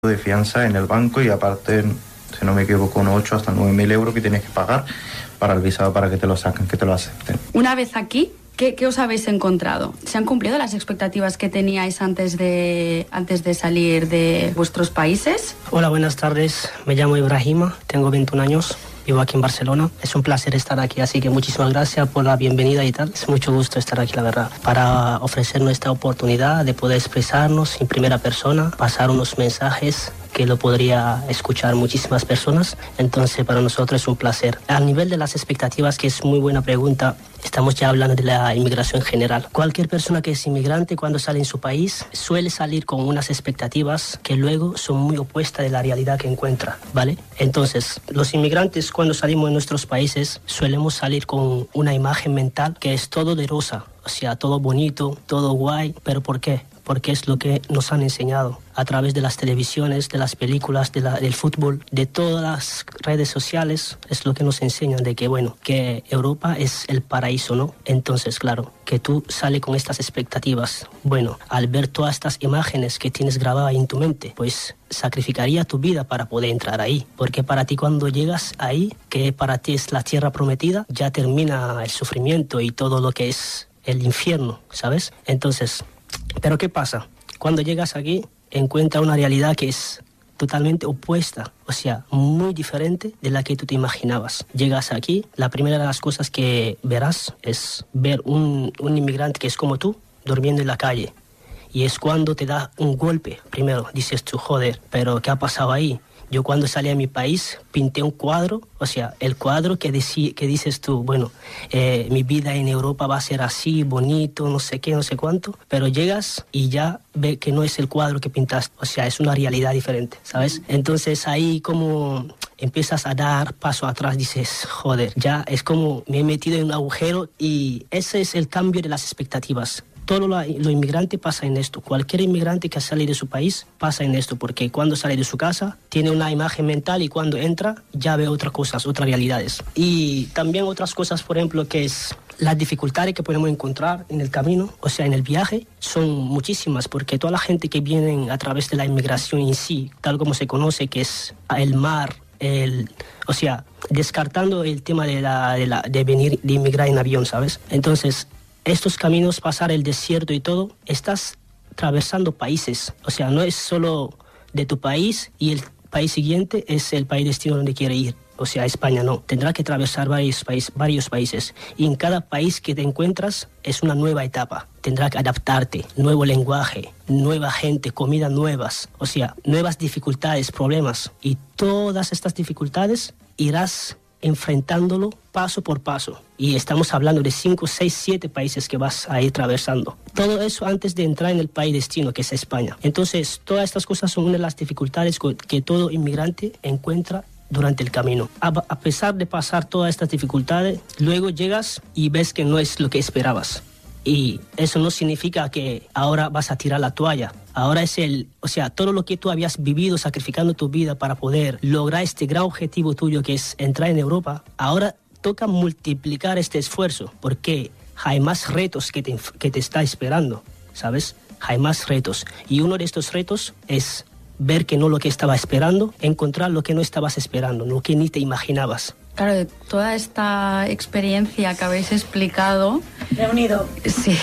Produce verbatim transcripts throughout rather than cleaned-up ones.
de fianza en el banco y aparte, si no me equivoco, unos ocho hasta nueve mil euros que tienes que pagar para el visado para que te lo saquen, que te lo acepten. Una vez aquí, ¿qué, qué os habéis encontrado? ¿Se han cumplido las expectativas que teníais antes de, antes de salir de vuestros países? Hola, buenas tardes. Me llamo Ibrahima, tengo veintiún años. Vivo aquí en Barcelona. Es un placer estar aquí, así que muchísimas gracias por la bienvenida y tal. Es mucho gusto estar aquí, la verdad, para ofrecernos esta oportunidad de poder expresarnos en primera persona, pasar unos mensajes que lo podría escuchar muchísimas personas. Entonces, para nosotros es un placer. Al nivel de las expectativas, que es muy buena pregunta, estamos ya hablando de la inmigración en general. Cualquier persona que es inmigrante, cuando sale en su país, suele salir con unas expectativas que luego son muy opuestas de la realidad que encuentra, ¿vale? Entonces, los inmigrantes, cuando salimos de nuestros países, solemos salir con una imagen mental que es todo de rosa, o sea, todo bonito, todo guay. ¿Pero por qué? Porque es lo que nos han enseñado a través de las televisiones, de las películas, de la, del fútbol, de todas las redes sociales. Es lo que nos enseñan de que, bueno, que Europa es el paraíso, ¿no? Entonces, claro, que tú sales con estas expectativas. Bueno, al ver todas estas imágenes que tienes grabadas en tu mente, pues sacrificaría tu vida para poder entrar ahí. Porque para ti, cuando llegas ahí, que para ti es la tierra prometida, ya termina el sufrimiento y todo lo que es el infierno, ¿sabes? Entonces, ¿pero qué pasa? Cuando llegas aquí, encuentras una realidad que es totalmente opuesta, o sea, muy diferente de la que tú te imaginabas. Llegas aquí, la primera de las cosas que verás es ver un, un inmigrante que es como tú, durmiendo en la calle. Y es cuando te da un golpe. Primero dices tú, joder, ¿pero qué ha pasado ahí? Yo cuando salí a mi país pinté un cuadro, o sea, el cuadro que, deci- que dices tú, bueno, eh, mi vida en Europa va a ser así, bonito, no sé qué, no sé cuánto, pero llegas y ya ves que no es el cuadro que pintaste, o sea, es una realidad diferente, ¿sabes? Entonces ahí como empiezas a dar paso atrás, dices, joder, ya es como me he metido en un agujero y ese es el cambio de las expectativas. Todo lo, lo inmigrante pasa en esto. Cualquier inmigrante que sale de su país pasa en esto, porque cuando sale de su casa tiene una imagen mental y cuando entra ya ve otras cosas, otras realidades. Y también otras cosas, por ejemplo, que es las dificultades que podemos encontrar en el camino, o sea, en el viaje, son muchísimas, porque toda la gente que viene a través de la inmigración en sí, tal como se conoce, que es el mar, el, o sea, descartando el tema de, la, de, la, de venir, de inmigrar en avión, ¿sabes? Entonces, estos caminos, pasar el desierto y todo, estás atravesando países. O sea, no es solo de tu país y el país siguiente es el país destino donde quiere ir. O sea, España no. Tendrá que atravesar varios, país, varios países. Y en cada país que te encuentras es una nueva etapa. Tendrá que adaptarte. Nuevo lenguaje, nueva gente, comidas nuevas. O sea, nuevas dificultades, problemas. Y todas estas dificultades irás enfrentándolo paso por paso. Y estamos hablando de cinco, seis, siete países que vas a ir atravesando. Todo eso antes de entrar en el país destino, que es España. Entonces, todas estas cosas son una de las dificultades que todo inmigrante encuentra durante el camino. A, a pesar de pasar todas estas dificultades, luego llegas y ves que no es lo que esperabas. Y eso no significa que ahora vas a tirar la toalla. Ahora es el, o sea, todo lo que tú habías vivido sacrificando tu vida para poder lograr este gran objetivo tuyo que es entrar en Europa, ahora toca multiplicar este esfuerzo porque hay más retos que te, que te está esperando, ¿sabes? Hay más retos. Y uno de estos retos es ver que no lo que estaba esperando, encontrar lo que no estabas esperando, lo que ni te imaginabas. Claro, de toda esta experiencia que habéis explicado... Reunido. Sí,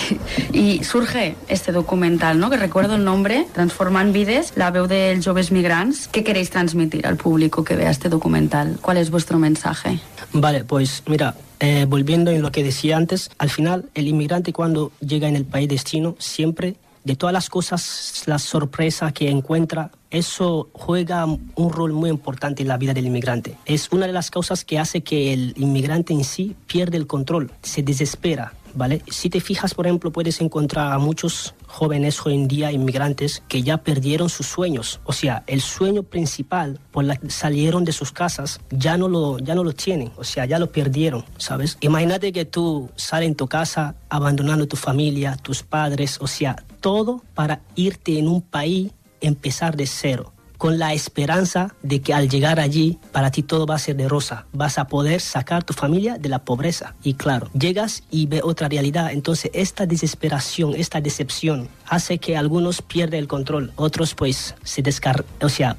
y surge este documental, ¿no?, que recuerdo el nombre, Transformant Vides, la veu dels joves migrants. ¿Qué queréis transmitir al público que vea este documental? ¿Cuál es vuestro mensaje? Vale, pues mira, eh, volviendo en lo que decía antes, al final el inmigrante cuando llega en el país destino siempre... De todas las cosas, la sorpresa que encuentra, eso juega un rol muy importante en la vida del inmigrante. Es una de las causas que hace que el inmigrante en sí pierde el control, se desespera, ¿vale? Si te fijas, por ejemplo, puedes encontrar a muchos jóvenes hoy en día, inmigrantes, que ya perdieron sus sueños. O sea, el sueño principal por la que salieron de sus casas ya no lo, ya no lo tienen, o sea, ya lo perdieron, ¿sabes? Imagínate que tú sales en tu casa abandonando tu familia, tus padres, o sea, todo para irte en un país, empezar de cero. con la esperanza de que al llegar allí, para ti todo va a ser de rosa. Vas a poder sacar tu familia de la pobreza. Y claro, llegas y ves otra realidad. Entonces, esta desesperación, esta decepción, hace que algunos pierdan el control. Otros, pues, se descar... O sea,